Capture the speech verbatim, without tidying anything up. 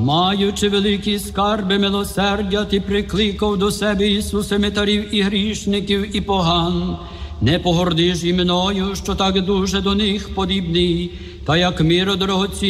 Маючи великі скарби милосердя, ти прикликав до себе Ісусе митарів і грішників і поган. Не погордиш і мною, що так дуже до них подібний, та як миро дорогоцінний